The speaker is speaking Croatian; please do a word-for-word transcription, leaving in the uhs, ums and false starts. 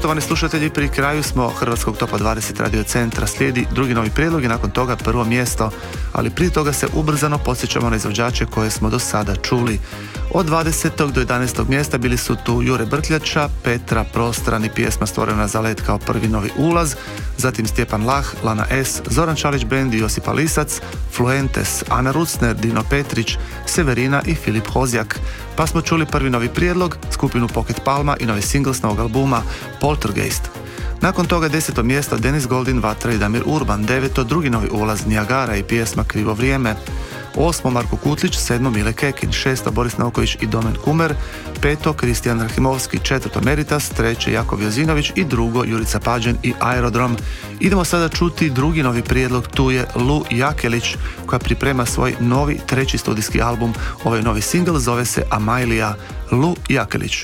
Poštovani slušatelji, pri kraju smo Hrvatskog topa dvadeset radio centra. Slijedi drugi novi prijedlog i nakon toga prvo mjesto, ali prije toga se ubrzano podsjećamo na izvođače koje smo do sada čuli. Od dvadesetog do jedanaestog mjesta bili su tu Jure Brkljača, Petra Prostran i pjesma stvorena za let kao prvi novi ulaz, zatim Stjepan Lah, Lana S, Zoran Čalić Band i Josipa Lisac, Fluentes, Ana Rucner, Dino Petrić, Severina i Filip Hozjak. Pa smo čuli prvi novi prijedlog, skupinu Pocket Palma i novi singl s novog albuma Poltergeist. Nakon toga deseto mjesto Denis Goldin, Vatra i Damir Urban, deveto drugi novi ulaz Niagara i pjesma Krivo vrijeme, osmo Marko Kutlić, sedmo Mile Kekin, šesto Boris Nauković i Domen Kumer, peto Kristijan Rahimovski, četvrto Meritas, treće Jakov Jozinović i drugo Jurica Pađen i Aerodrom. Idemo sada čuti drugi novi prijedlog, tu je Lu Jakelić koja priprema svoj novi treći studijski album. Ovaj novi singl zove se Amailija. Lu Jakelić.